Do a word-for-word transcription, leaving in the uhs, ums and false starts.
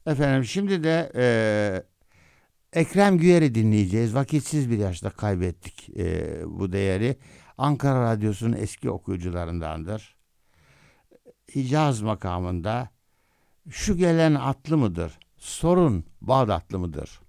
Efendim şimdi de e, Ekrem Güher'i dinleyeceğiz. Vakitsiz bir yaşta kaybettik e, bu değeri. Ankara Radyosu'nun eski okuyucularındandır. Hicaz makamında şu gelen atlı mıdır? Sorun Bağdatlı mıdır?